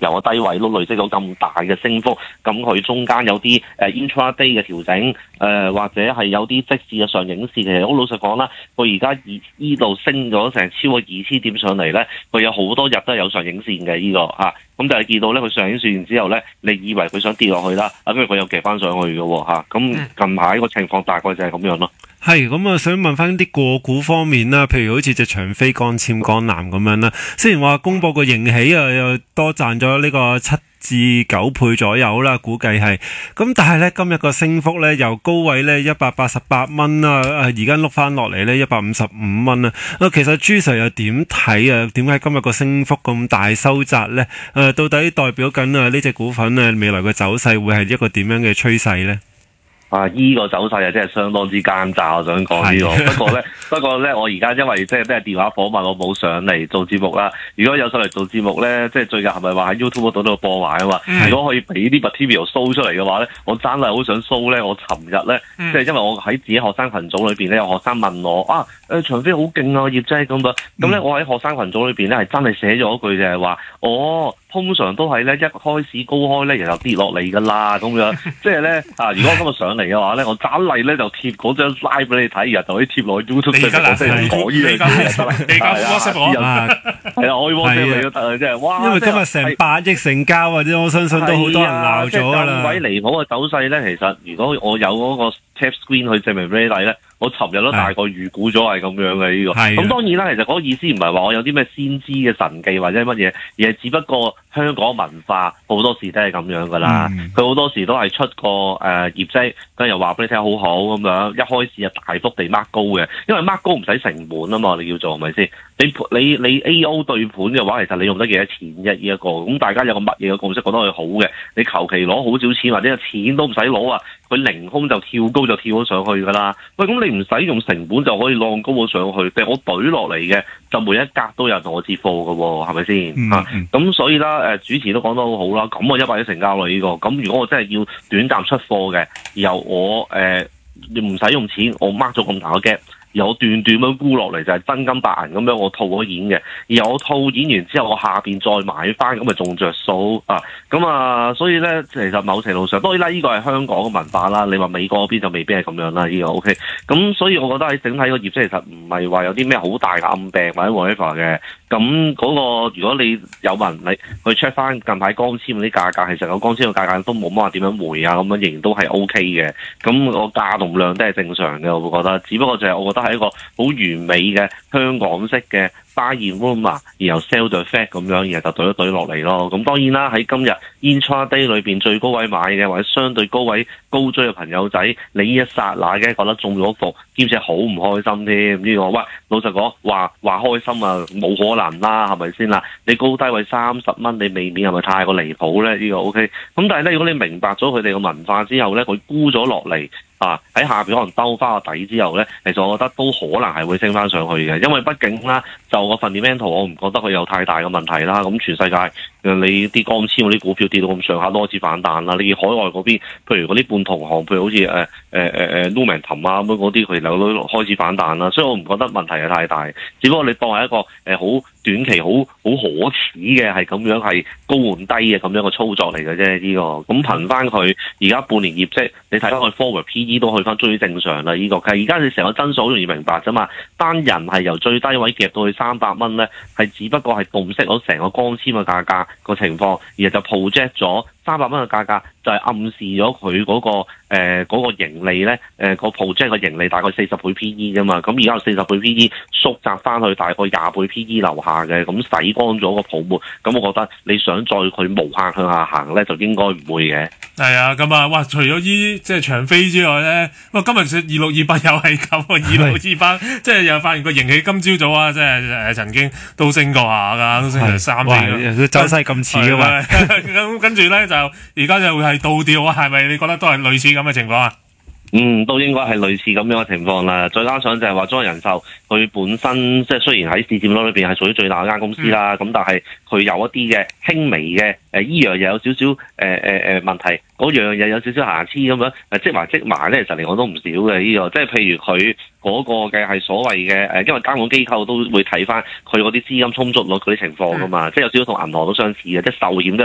由個低位都累積咗咁大嘅升幅，咁佢中間有啲intraday 嘅調整，或者係有啲即時嘅上影線。其實好老實講啦，佢而家依度升咗成超過2000點上嚟咧，佢有好多日都係有上影線嘅呢個嚇。咁但係見到咧，佢上影線之後咧，你以為佢想跌落去啦，跟住佢又夾翻上去嘅喎嚇。咁近排個情況大概就係咁樣咯。 係咁啊，想問翻啲個股方面啦，譬如好似隻長飛光纖光纜咁樣啦，雖然話公佈個盈喜啊，又多賺咗呢個7至9倍左右啦，估計係咁，但係咧今日個升幅咧由高位咧188蚊啦，而家碌翻落嚟咧155蚊啊！其實朱 Sir 又點睇啊？點解今日個升幅咁大收窄咧？到底代表緊啊呢隻股份啊未來嘅走勢會係一個點樣嘅趨勢咧？ 依個走勢啊，真係相當之奸詐，我想講呢個。不過咧，我而家因為即係俾人電話訪問，我冇上嚟做節目啦。如果有上嚟做節目咧，即係最近係咪話喺 YouTube 嗰度播埋啊嘛？如果可以俾啲 material show 出嚟嘅話咧，我真係好想 show 咧。我尋日咧，即係因為我喺自己學生群組裏邊咧，有學生問我長飛好勁啊，業績咁樣。咁咧，我喺學生群組裏邊咧係真係寫咗一句就係話，通常都係咧一開始高開咧，然後跌落嚟㗎啦，咁樣即係咧如果今日上嚟嘅話咧，我斬例咧就貼嗰張 slide 俾你睇，然後就可以貼落去 YouTube 上面，即係講呢樣嘢。你而家 WhatsApp 我係啊，我 WhatsApp 你都得啊，即係哇！ 因為今日成8億成交或者我相信都好多人鬧咗㗎啦。 咁鬼離譜嘅走勢咧，其實如果我有嗰個 tap screen 去證明俾你睇咧。我尋日都大概預估咗係咁樣嘅呢個，咁當然啦，其實嗰個意思唔係話我有啲咩先知嘅神技或者乜嘢，而係只不過香港文化好多時都係咁樣噶啦。佢好多時都係出個業績，跟住又話俾你聽好好咁樣，一開始就大幅地 mark 高嘅，因為 mark 高唔使成本啊嘛，你要做係咪先？你 A.O. 對盤嘅話，其實你用得幾多錢啫？呢一個咁大家有個乜嘢嘅共識覺得佢好嘅，你求其攞好少錢或者錢都唔使攞啊，佢凌空就跳高就跳咗上去㗎啦。喂，咁你唔使用成本就可以浪高咗上去，但係我懟落嚟嘅就每一格都有人同我接貨㗎喎，係咪先？咁所以啦，主持都講得好好啦。咁我100億成交啦呢個。咁如果我真係要短暫出貨嘅，然後我唔使用錢，我 mark 咗咁大個 gap。然後我斷咁沽落嚟就係真金白銀咁樣，我套咗現嘅。然後我套現完之後，我下邊再買翻，咁咪仲着數啊！咁所以咧，其實某程度上，當然啦，呢個係香港嘅文化啦。你話美國嗰邊就未必係咁樣啦，呢個 OK。咁所以我覺得喺整體個業績其實唔係話有啲咩好大嘅暗病或者 whatever 嘅。咁嗰個如果你有能力去 check 翻近排光纖嗰啲價格，其實個光纖嘅價格都冇乜話點樣回啊，咁樣仍然都係 OK 嘅。咁個價同量都係正常嘅，我會覺得。只不過就係我覺得係一個好完美嘅香港式嘅 buy in rumor，然後 sell the fact 咁樣，然後就對落嚟咯。咁當然啦，喺今日 intraday 裏邊最高位買嘅或者相對高位高追嘅朋友仔，你呢一剎那嘅覺得中咗伏，兼且好唔開心添呢個。喂，老實講話開心啊，冇可能啦，係咪先啦？你高低位30蚊，你未免係咪太過離譜咧？呢個 OK。咁但係咧，如果你明白咗佢哋嘅文化之後咧，佢沽咗落嚟。喺下邊可能兜翻個底之後咧，其實我覺得都可能係會升翻上去嘅，因為畢竟啦，就個 fundamental 我唔覺得佢有太大嘅問題啦。咁全世界你啲光纖嗰啲股票跌到咁上下都開始反彈啦。你海外嗰邊，譬如嗰啲半同行，譬如好似Lumentum 啊咁嗰啲，佢哋都開始反彈啦。所以我唔覺得問題係太大，只不過你當係一個好短期好可恥嘅係咁樣係高換低嘅咁樣嘅操作嚟嘅啫。呢個咁憑翻佢而家半年業績，你睇翻佢 forward PE 都去翻最正常啦。呢個其實而家你成個真數好容易明白啫嘛。單人係由最低位夾到去300蚊咧，係只不過係洞悉咗成個光纖嘅價格個情況，而就 project 咗300蚊嘅價格，就係暗示咗佢嗰個盈利咧，個 project 嘅盈利大概40倍 PE 啫嘛。咁而家有40倍 PE 縮窄翻去大概20倍 PE 樓下嘅，咁洗乾咗個泡沫。咁我覺得你想再佢無限向下行咧，就應該唔會嘅。 係啊，咁啊，哇！除咗即係長飛之外咧，哇！今日2628又係咁，2628即係又發現個盈喜今朝早啊，即係曾經都升過下㗎，都升成3倍。 走勢咁似㗎嘛。 咁跟住咧就而家就會係倒調啊，係咪？你覺得都係類似咁嘅情況啊？ 都應該係類似咁樣嘅情況啦。再加上就係話中國人壽佢本身即係雖然喺市佔率裏邊係屬於最大嗰間公司啦，咁但係佢有一啲嘅輕微嘅依樣又有少少問題，嗰樣又有少少瑕疵咁樣，積埋咧，其實嚟講都唔少嘅呢個。即係譬如佢嗰個嘅係所謂嘅因為監管機構都會睇翻佢嗰啲資金充足率嗰啲情況噶嘛，即係有少少同銀行都相似嘅，即係壽險都